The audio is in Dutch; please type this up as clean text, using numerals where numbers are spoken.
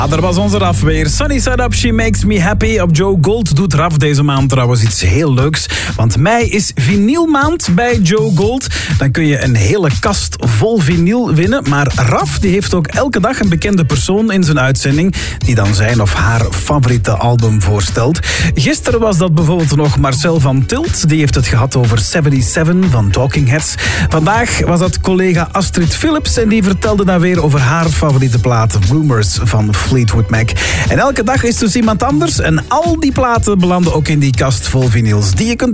Daar was onze Raf weer. Sunny Side Up, She Makes Me Happy. Op Joe Gold doet Raf deze maand trouwens iets heel leuks. Want mei is vinylmaand bij Joe Gold. Dan kun je een hele kast vol vinyl winnen. Maar Raf die heeft ook elke dag een bekende persoon in zijn uitzending die dan zijn of haar favoriete album voorstelt. Gisteren was dat bijvoorbeeld nog Marcel van Tilt. Die heeft het gehad over 77 van Talking Heads. Vandaag was dat collega Astrid Phillips en die vertelde dan weer over haar favoriete plaat Rumors van Fleetwood Mac. En elke dag is dus iemand anders en al die platen belanden ook in die kast vol vinyls die je kunt